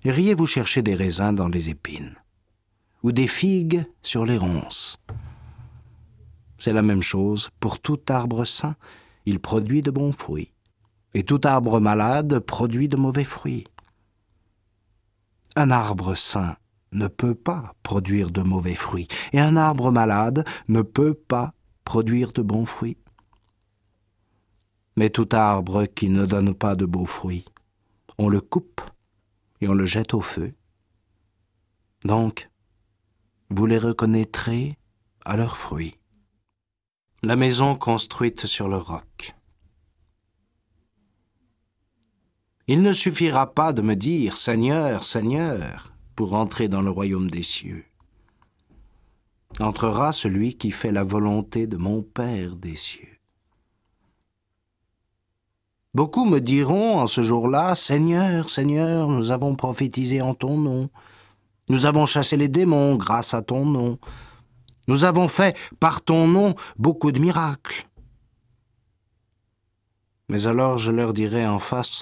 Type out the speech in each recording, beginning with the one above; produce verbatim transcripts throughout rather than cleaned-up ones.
Iriez-vous chercher des raisins dans les épines, ou des figues sur les ronces? C'est la même chose pour tout arbre sain, il produit de bons fruits, et tout arbre malade produit de mauvais fruits. Un arbre sain ne peut pas produire de mauvais fruits, et un arbre malade ne peut pas produire de bons fruits. Mais tout arbre qui ne donne pas de beaux fruits, on le coupe et on le jette au feu. Donc, vous les reconnaîtrez à leurs fruits. La maison construite sur le roc. Il ne suffira pas de me dire « Seigneur, Seigneur » pour entrer dans le royaume des cieux. Entrera celui qui fait la volonté de mon Père des cieux. Beaucoup me diront en ce jour-là, « Seigneur, Seigneur, nous avons prophétisé en ton nom. Nous avons chassé les démons grâce à ton nom. Nous avons fait par ton nom beaucoup de miracles. » Mais alors je leur dirai en face,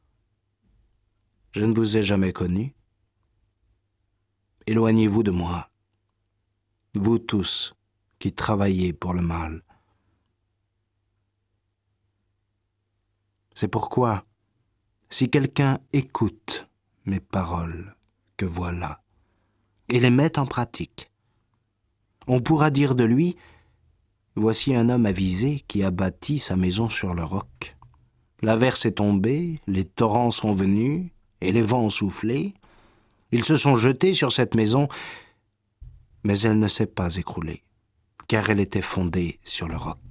« Je ne vous ai jamais connus. Éloignez-vous de moi, vous tous qui travaillez pour le mal. » C'est pourquoi, si quelqu'un écoute mes paroles que voilà, et les met en pratique, on pourra dire de lui, « Voici un homme avisé qui a bâti sa maison sur le roc. L'averse est tombée, les torrents sont venus, et les vents ont soufflé. Ils se sont jetés sur cette maison, mais elle ne s'est pas écroulée, car elle était fondée sur le roc. »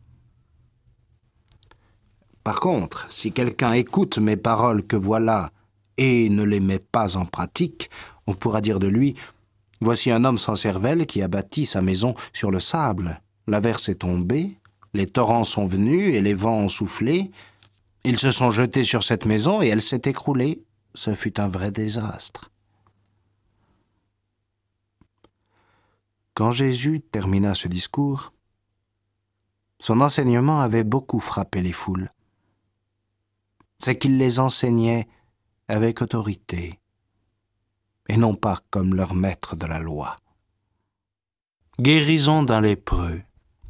Par contre, si quelqu'un écoute mes paroles que voilà et ne les met pas en pratique, on pourra dire de lui, « Voici un homme sans cervelle qui a bâti sa maison sur le sable. L'averse est tombée, les torrents sont venus et les vents ont soufflé. Ils se sont jetés sur cette maison et elle s'est écroulée. Ce fut un vrai désastre. » Quand Jésus termina ce discours, son enseignement avait beaucoup frappé les foules. C'est qu'il les enseignait avec autorité, et non pas comme leur maître de la loi. Guérison d'un lépreux.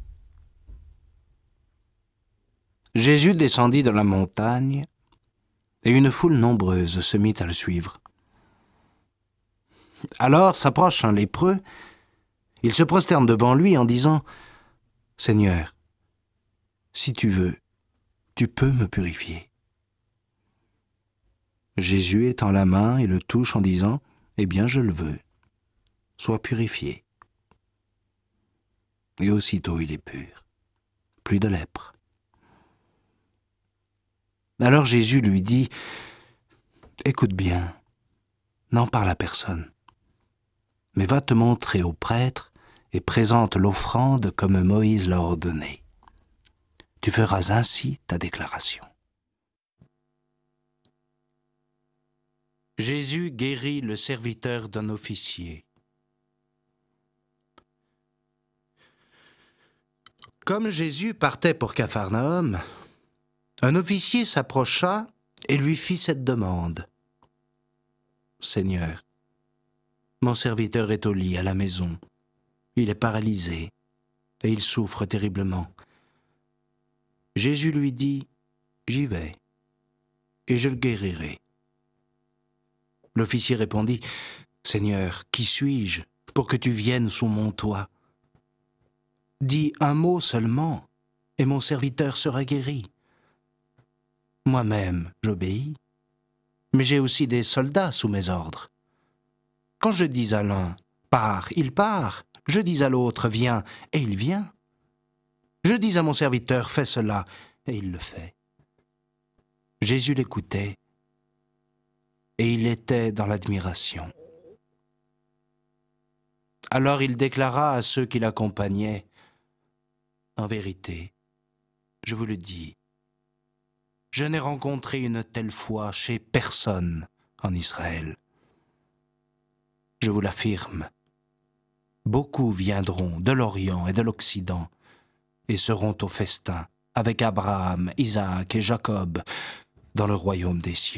Jésus descendit de la montagne, et une foule nombreuse se mit à le suivre. Alors s'approche un lépreux, il se prosterne devant lui en disant « Seigneur, si tu veux, tu peux me purifier. » Jésus étend la main et le touche en disant « Eh bien, je le veux, sois purifié. » Et aussitôt il est pur, plus de lèpre. Alors Jésus lui dit « Écoute bien, n'en parle à personne, mais va te montrer au prêtre et présente l'offrande comme Moïse l'a ordonné. Tu feras ainsi ta déclaration. » Jésus guérit le serviteur d'un officier. Comme Jésus partait pour Capharnaüm, un officier s'approcha et lui fit cette demande. « Seigneur, mon serviteur est au lit à la maison. Il est paralysé et il souffre terriblement. » Jésus lui dit, « J'y vais et je le guérirai. » L'officier répondit, « Seigneur, qui suis-je pour que tu viennes sous mon toit? Dis un mot seulement, et mon serviteur sera guéri. Moi-même, j'obéis, mais j'ai aussi des soldats sous mes ordres. Quand je dis à l'un, pars, il part. Je dis à l'autre, viens, et il vient. Je dis à mon serviteur, fais cela, et il le fait. » Jésus l'écoutait, et il était dans l'admiration. Alors il déclara à ceux qui l'accompagnaient, « En vérité, je vous le dis, je n'ai rencontré une telle foi chez personne en Israël. Je vous l'affirme, beaucoup viendront de l'Orient et de l'Occident et seront au festin avec Abraham, Isaac et Jacob dans le royaume des cieux.